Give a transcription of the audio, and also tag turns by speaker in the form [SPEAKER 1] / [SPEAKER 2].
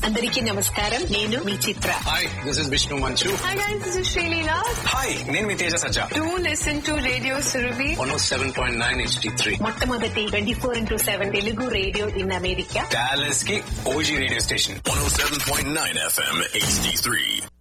[SPEAKER 1] అందరికీ నమస్కారం. నేను మీ చిత్ర.
[SPEAKER 2] హాయ్, దిస్ ఇస్ విష్ణు మంచు.
[SPEAKER 3] Hi guys, this is Sreeleela.
[SPEAKER 2] Hi, నేను మీ తేజ సజ్జా.
[SPEAKER 3] Do listen to Radio Surabhi
[SPEAKER 2] 107.9 HD3.
[SPEAKER 1] మొట్టమొదటి 24/7 Telugu radio in America.
[SPEAKER 2] Dallas కి OG radio station.
[SPEAKER 4] 107.9 FM HD3.